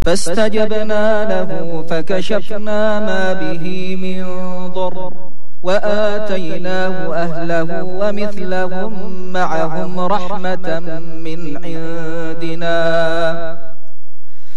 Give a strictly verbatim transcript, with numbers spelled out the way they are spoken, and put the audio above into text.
فاستجبنا له فكشفنا ما به من ضر وآتيناه أهله ومثلهم معهم رحمة من عندنا